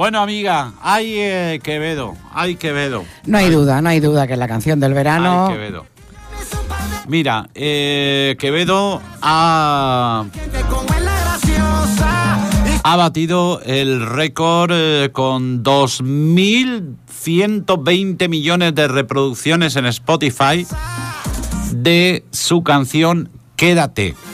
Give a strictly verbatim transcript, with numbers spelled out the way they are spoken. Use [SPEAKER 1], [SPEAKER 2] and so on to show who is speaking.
[SPEAKER 1] Bueno, amiga, hay eh, Quevedo, hay Quevedo.
[SPEAKER 2] No hay
[SPEAKER 1] Ay,
[SPEAKER 2] duda, no hay duda que es la canción del verano.
[SPEAKER 1] Ay, Quevedo. Mira, eh, Quevedo ha, ha batido el récord eh, con dos mil ciento veinte millones de reproducciones en Spotify de su canción Quédate.